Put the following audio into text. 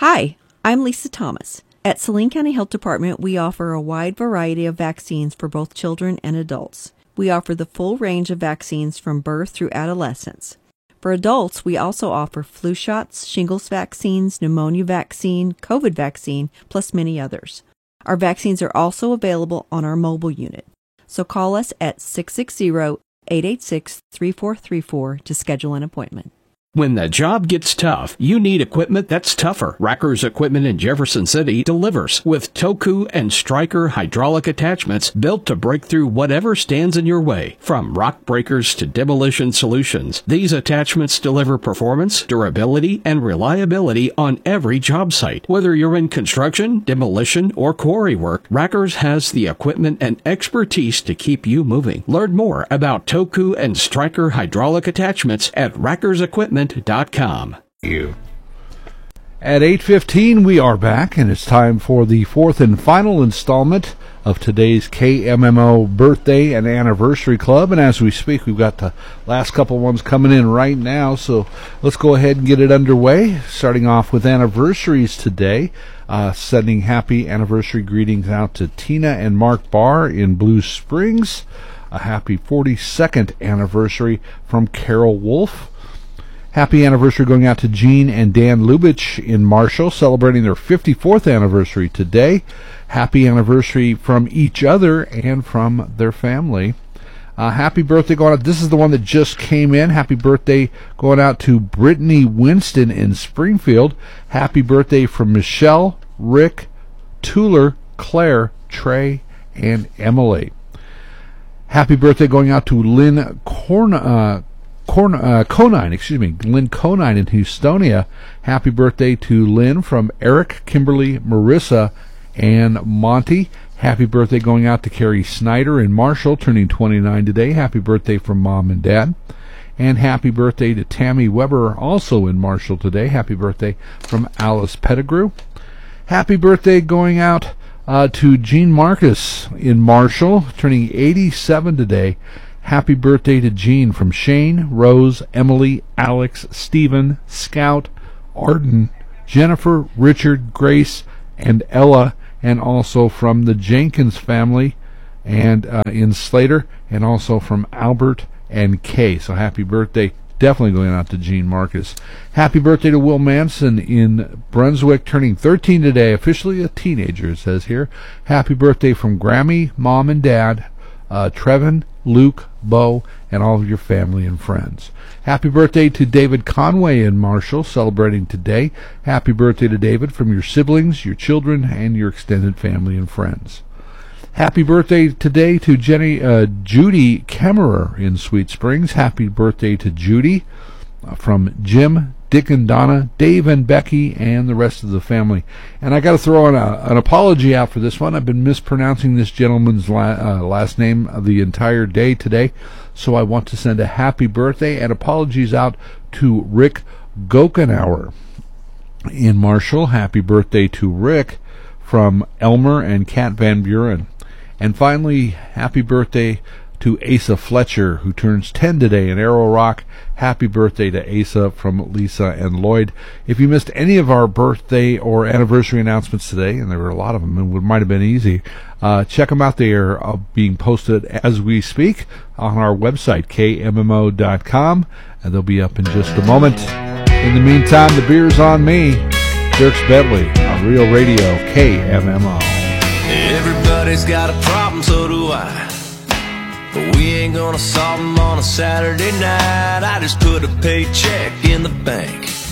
Hi, I'm Lisa Thomas. At Saline County Health Department, we offer a wide variety of vaccines for both children and adults. We offer the full range of vaccines from birth through adolescence. For adults, we also offer flu shots, shingles vaccines, pneumonia vaccine, COVID vaccine, plus many others. Our vaccines are also available on our mobile unit. So call us at 660-886-3434 to schedule an appointment. When the job gets tough, you need equipment that's tougher. Racker's Equipment in Jefferson City delivers with Toku and Stryker hydraulic attachments built to break through whatever stands in your way. From rock breakers to demolition solutions, these attachments deliver performance, durability, and reliability on every job site. Whether you're in construction, demolition, or quarry work, Racker's has the equipment and expertise to keep you moving. Learn more about Toku and Stryker hydraulic attachments at rackersequipment.com. You. At 8:15, we are back, and it's time for the fourth and final installment of today's KMMO Birthday and Anniversary Club. And as we speak, we've got the last couple ones coming in right now, so let's go ahead and get it underway. Starting off with anniversaries today, sending happy anniversary greetings out to Tina and Mark Barr in Blue Springs. A happy 42nd anniversary from Carol Wolf. Happy anniversary going out to Jean and Dan Lubitsch in Marshall, celebrating their 54th anniversary today. Happy anniversary from each other and from their family. Happy birthday going out. This is the one that just came in. Happy birthday going out to Brittany Winston in Springfield. Happy birthday from Michelle, Rick, Tuller, Claire, Trey, and Emily. Happy birthday going out to Lynn Conine, Lynn Conine in Houstonia. Happy birthday to Lynn from Eric, Kimberly, Marissa, and Monty. Happy birthday going out to Carrie Snyder in Marshall, turning 29 today. Happy birthday from Mom and Dad. And happy birthday to Tammy Weber, also in Marshall today. Happy birthday from Alice Pettigrew. Happy birthday going out to Jean Marcus in Marshall, turning 87 today. Happy birthday to Jean from Shane, Rose, Emily, Alex, Stephen, Scout, Arden, Jennifer, Richard, Grace, and Ella, and also from the Jenkins family and in Slater, and also from Albert and Kay. So happy birthday, definitely going out to Jean Marcus. Happy birthday to Will Manson in Brunswick, turning 13 today, officially a teenager, it says here. Happy birthday from Grammy, Mom and Dad, Trevin, Luke, Bo, and all of your family and friends. Happy birthday to David Conway in Marshall, celebrating today. Happy birthday to David from your siblings, your children, and your extended family and friends. Happy birthday today to Judy Kemmerer in Sweet Springs. Happy birthday to Judy from Jim, Dick and Donna, Dave and Becky, and the rest of the family. And I got to throw in an apology out for this one. I've been mispronouncing this gentleman's last name the entire day today, so I want to send a happy birthday and apologies out to Rick Gokenauer in Marshall. Happy birthday to Rick from Elmer and Kat Van Buren. And finally, happy birthday to Asa Fletcher, who turns 10 today in Arrow Rock. Happy birthday to Asa from Lisa and Lloyd. If you missed any of our birthday or anniversary announcements today, and there were a lot of them, and it might have been easy, check them out. They are being posted as we speak on our website, kmmo.com, and they'll be up in just a moment. In the meantime, the beer's on me. Dierks Bentley on Real Radio, KMMO. Everybody's got a problem, so do I. But we ain't gonna solve them on a Saturday night. I just put a paycheck in the bank